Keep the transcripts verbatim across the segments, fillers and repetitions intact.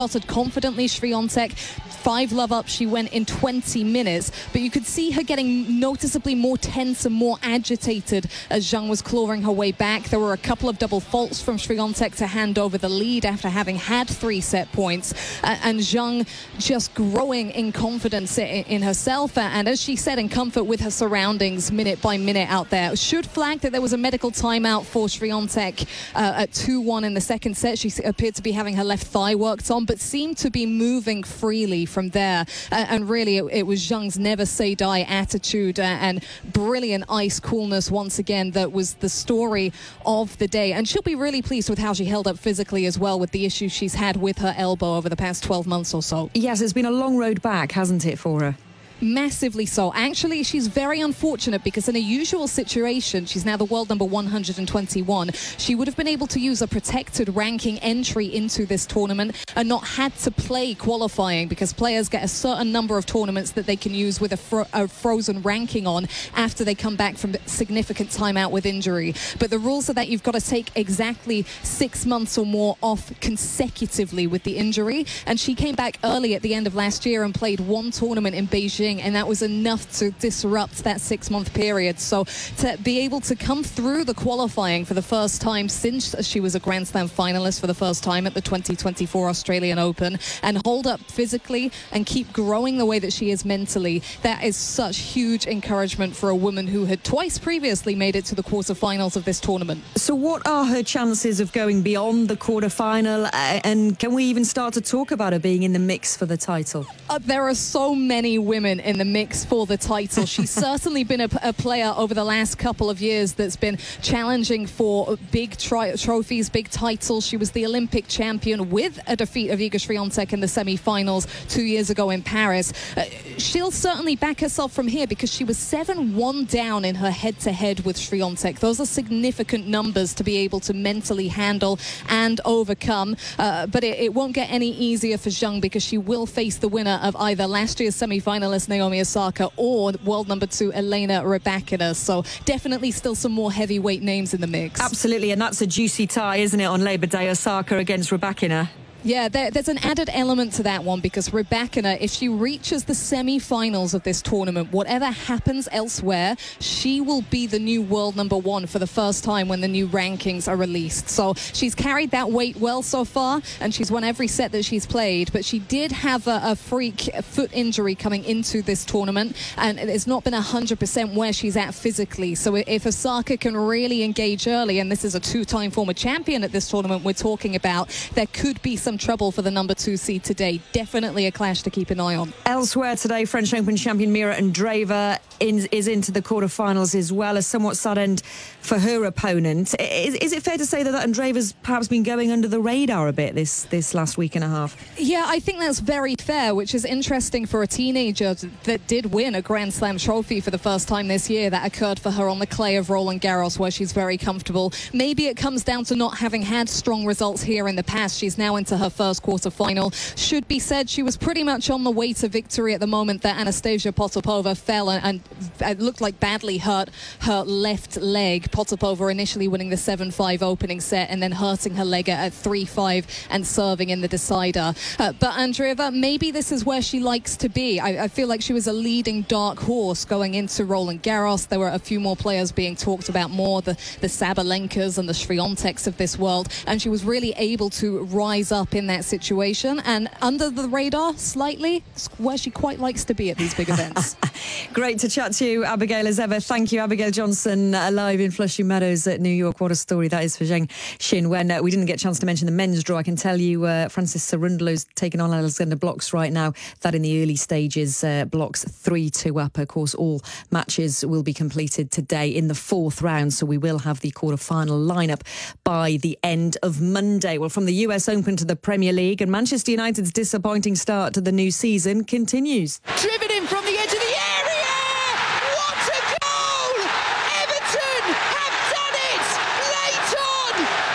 started confidently, Swiatek. Five love up, she went in twenty minutes, but you could see her getting noticeably more tense and more agitated as Zhang was clawing her way back. There were a couple of double faults from Swiatek to hand over the lead after having had three set points, uh, and Zhang just growing in confidence in, in herself, uh, and as she said, in comfort with her surroundings minute by minute out there. Should flag that there was a medical timeout for Swiatek uh, at two one in the second set. She appeared to be having her left thigh worked on, but seemed to be moving freely from there. Uh, and really, it, it was Zhang's never say die attitude uh, and brilliant ice coolness once again that was the story of the day. And she'll be really pleased with how she held up physically as well, with the issues she's had with her elbow over the past twelve months or so. Yes, it's been a long road back, hasn't it, for her? Massively so. Actually, she's very unfortunate because in a usual situation, she's now the world number one hundred twenty-one. She would have been able to use a protected ranking entry into this tournament and not had to play qualifying, because players get a certain number of tournaments that they can use with a, fro a frozen ranking on after they come back from significant time out with injury. But the rules are that you've got to take exactly six months or more off consecutively with the injury. And she came back early at the end of last year and played one tournament in Beijing, and that was enough to disrupt that six-month period. So to be able to come through the qualifying for the first time since she was a Grand Slam finalist for the first time at the twenty twenty-four Australian Open, and hold up physically and keep growing the way that she is mentally, that is such huge encouragement for a woman who had twice previously made it to the quarterfinals of this tournament. So what are her chances of going beyond the quarterfinal, uh, and can we even start to talk about her being in the mix for the title? Uh, there are so many women in the mix for the title. She's certainly been a, a player over the last couple of years that's been challenging for big tri trophies, big titles. She was the Olympic champion with a defeat of Iga Swiatek in the semi-finals two years ago in Paris. Uh, she'll certainly back herself from here, because she was seven one down in her head-to-head with Swiatek. Those are significant numbers to be able to mentally handle and overcome. Uh, but it, it won't get any easier for Zhang, because she will face the winner of either last year's semi-finalist Naomi Osaka or world number two Elena Rybakina. So definitely still some more heavyweight names in the mix. Absolutely, and that's a juicy tie, isn't it, on Labour Day? Osaka against Rybakina. Yeah, there, there's an added element to that one, because Rybakina, if she reaches the semi-finals of this tournament, whatever happens elsewhere, she will be the new world number one for the first time when the new rankings are released. So she's carried that weight well so far, and she's won every set that she's played. But she did have a, a freak foot injury coming into this tournament, and it's not been one hundred percent where she's at physically. So if Osaka can really engage early, and this is a two-time former champion at this tournament we're talking about, there could be some trouble for the number two seed today. Definitely a clash to keep an eye on. Elsewhere today, French Open champion Mira Andreeva in, is into the quarterfinals as well, a somewhat sad end for her opponent. Is, is it fair to say that, that Andreeva's perhaps been going under the radar a bit this, this last week and a half? Yeah, I think that's very fair, which is interesting for a teenager that did win a Grand Slam trophy for the first time this year. That occurred for her on the clay of Roland Garros, where she's very comfortable. Maybe it comes down to not having had strong results here in the past. She's now into her first quarter-final. Should be said, she was pretty much on the way to victory at the moment that Anastasia Potapova fell and, and it looked like badly hurt her left leg. Potapova initially winning the seven five opening set and then hurting her leg at three five and serving in the decider. Uh, but Andreeva, maybe this is where she likes to be. I, I feel like she was a leading dark horse going into Roland Garros. There were a few more players being talked about more, the, the Sabalenkas and the Swiateks of this world, and she was really able to rise up in that situation, and under the radar slightly, where she quite likes to be at these big events. Great to chat to you, Abigail, as ever. Thank you, Abigail Johnson, uh, live in Flushing Meadows at New York. What a story that is for Zheng Xin. When uh, we didn't get a chance to mention the men's draw, I can tell you uh, Francis Cerundolo's taking on Alexander Blocks right now. That in the early stages, uh, Blocks three two up. Of course, all matches will be completed today in the fourth round, so we will have the quarter-final lineup by the end of Monday. Well, from the U S Open to the Premier League, and Manchester United's disappointing start to the new season continues. Driven in from the edge of the area! What a goal! Everton have done it! Late on!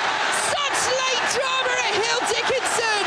Such late drama at Hill Dickinson!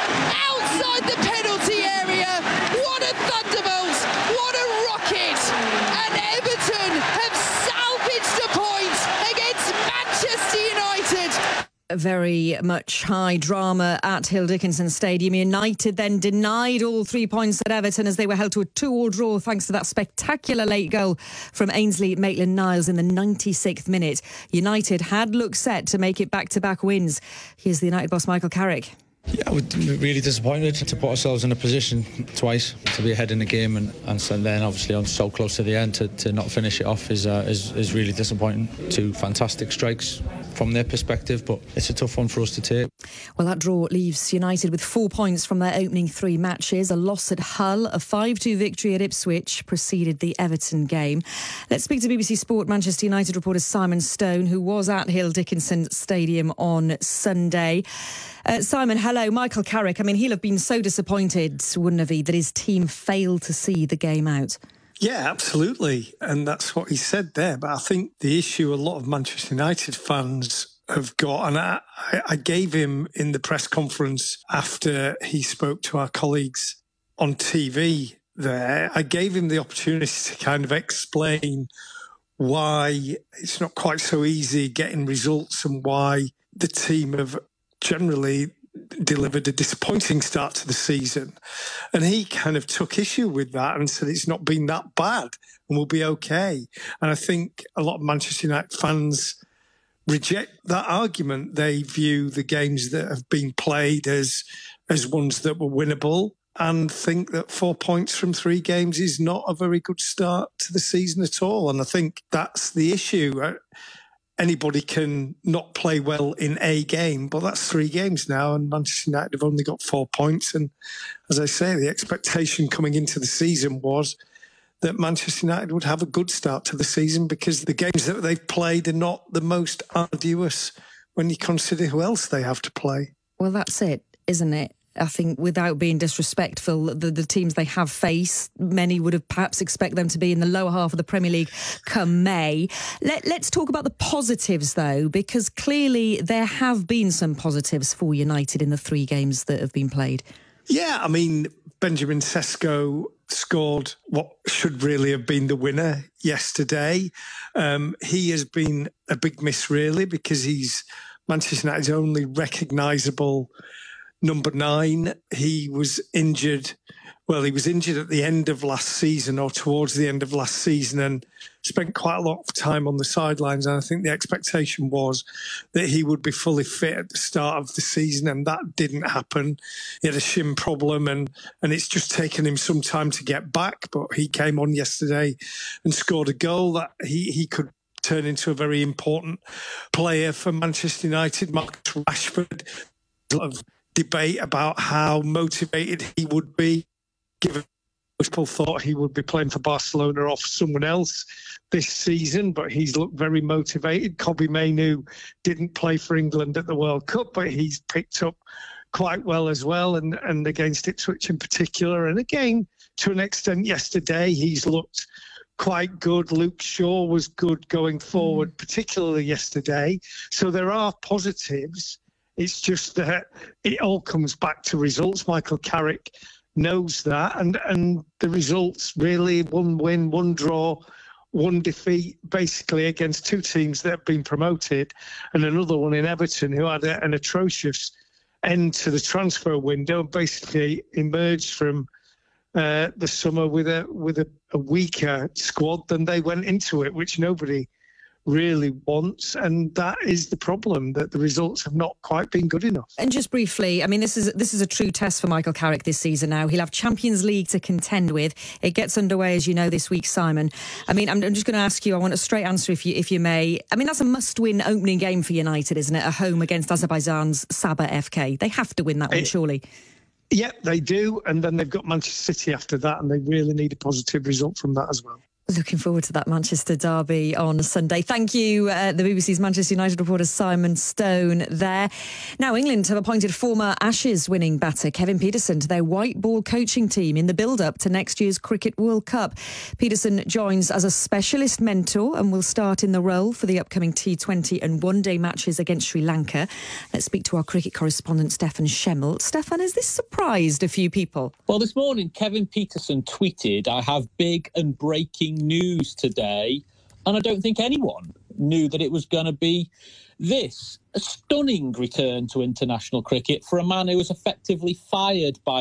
Outside the penalty area! What a thunderbolt! What a rocket! And Everton have salvaged a point against Manchester United! very much high drama at Hill Dickinson Stadium. United then denied all three points at Everton as they were held to a two-all draw thanks to that spectacular late goal from Ainsley Maitland-Niles in the ninety-sixth minute. United had looked set to make it back-to-back wins. Here's the United boss Michael Carrick. Yeah, I was really disappointed to put ourselves in a position twice to be ahead in the game, and, and so then obviously I'm so close to the end to, to not finish it off is, uh, is is really disappointing. Two fantastic strikes from their perspective, but it's a tough one for us to take. Well, that draw leaves United with four points from their opening three matches. A loss at Hull, a five two victory at Ipswich preceded the Everton game. Let's speak to B B C Sport Manchester United reporter Simon Stone, who was at Hill Dickinson Stadium on Sunday. Uh, Simon, hello. Michael Carrick, I mean, he'll have been so disappointed, wouldn't have he, that his team failed to see the game out? Yeah, absolutely. And that's what he said there. But I think the issue a lot of Manchester United fans have got, and I, I gave him in the press conference after he spoke to our colleagues on T V there, I gave him the opportunity to kind of explain why it's not quite so easy getting results and why the team have generally delivered a disappointing start to the season. And he kind of took issue with that and said it's not been that bad and we'll be okay. And I think a lot of Manchester United fans reject that argument. They view the games that have been played as as ones that were winnable and think that four points from three games is not a very good start to the season at all. And I think that's the issue. Anybody can not play well in a game, but that's three games now, and Manchester United have only got four points. And as I say, the expectation coming into the season was that Manchester United would have a good start to the season because the games that they've played are not the most arduous when you consider who else they have to play. Well, that's it, isn't it? I think without being disrespectful, the, the teams they have faced, many would have perhaps expect them to be in the lower half of the Premier League come May. Let, let's talk about the positives, though, because clearly there have been some positives for United in the three games that have been played. Yeah, I mean, Benjamin Sesko scored what should really have been the winner yesterday. Um, he has been a big miss, really, because he's Manchester United's only recognisable number nine. He was injured. Well, he was injured at the end of last season or towards the end of last season and spent quite a lot of time on the sidelines. And I think the expectation was that he would be fully fit at the start of the season, and that didn't happen. He had a shin problem, and, and it's just taken him some time to get back. But he came on yesterday and scored a goal that he, he could turn into a very important player for Manchester United. Marcus Rashford, a lot of debate about how motivated he would be, given most people thought he would be playing for Barcelona or for someone else this season, but he's looked very motivated. Kobbie Mainoo didn't play for England at the World Cup, but he's picked up quite well as well, and, and against Ipswich in particular. And again, to an extent yesterday, he's looked quite good. Luke Shaw was good going forward, mm. particularly yesterday. So there are positives. It's just that it all comes back to results. Michael Carrick knows that. And, and the results really, one win, one draw, one defeat, basically against two teams that have been promoted, and another one in Everton, who had a, an atrocious end to the transfer window and basically emerged from uh, the summer with a with a, a weaker squad than they went into it, which nobody really wants, and that is the problem, that the results have not quite been good enough. And just briefly, I mean, this is this is a true test for Michael Carrick this season now. He'll have Champions League to contend with. It gets underway, as you know, this week, Simon. I mean, I'm, I'm just going to ask you, I want a straight answer if you if you may. I mean, that's a must-win opening game for United, isn't it? A home against Azerbaijan's Sabah F K. They have to win that one, it, surely. Yeah, they do, and then they've got Manchester City after that, and they really need a positive result from that as well. Looking forward to that Manchester derby on Sunday. Thank you, uh, the B B C's Manchester United reporter Simon Stone there. Now, England have appointed former Ashes winning batter Kevin Pietersen to their white ball coaching team in the build-up to next year's Cricket World Cup. Pietersen joins as a specialist mentor and will start in the role for the upcoming T twenty and one-day matches against Sri Lanka. Let's speak to our cricket correspondent, Stefan Schemmel. Stefan, has this surprised a few people? Well, this morning, Kevin Pietersen tweeted, "I have big and breaking news today," and I don't think anyone knew that it was going to be this. A stunning return to international cricket for a man who was effectively fired by